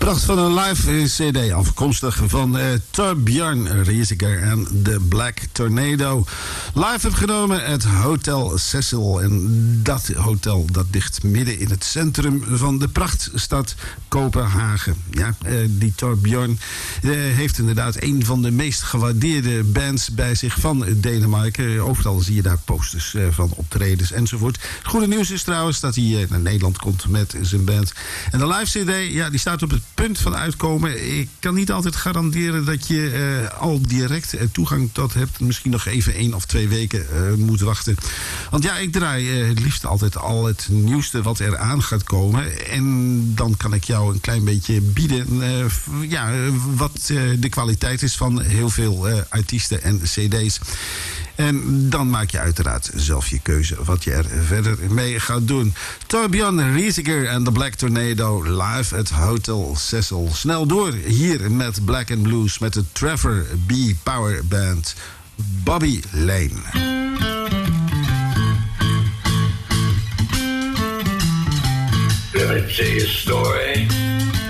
Pracht van een live cd, afkomstig van Torbjörn Riesiger en The Black Tornado. Live opgenomen het Hotel Cecil. En dat hotel dat ligt midden in het centrum van de prachtstad Kopenhagen. Ja, die Torbjörn heeft inderdaad een van de meest gewaardeerde bands bij zich van Denemarken. Overal zie je daar posters van optredens enzovoort. Het goede nieuws is trouwens dat hij naar Nederland komt met zijn band. En de live cd, ja, die staat op het punt van uitkomen. Ik kan niet altijd garanderen dat je al direct toegang tot hebt. Misschien nog even 1 of 2 weken moet wachten. Want ja, ik draai het liefst altijd al het nieuwste wat er aan gaat komen. En dan kan ik jou een klein beetje bieden wat de kwaliteit is van heel veel artiesten en cd's. En dan maak je uiteraard zelf je keuze wat je er verder mee gaat doen. Torbjörn Riesiger en The Black Tornado live at Hotel Cecil. Snel door hier met Black and Blues met de Trevor B. Power Band. Bobby Lane. Let me tell you a story